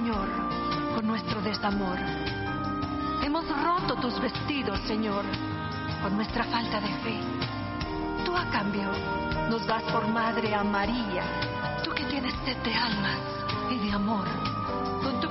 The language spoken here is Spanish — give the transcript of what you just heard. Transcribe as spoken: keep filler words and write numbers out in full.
Señor, con nuestro desamor. Hemos roto tus vestidos, Señor, con nuestra falta de fe. Tú, a cambio, nos das por madre a María, tú que tienes sed de almas y de amor. Con tu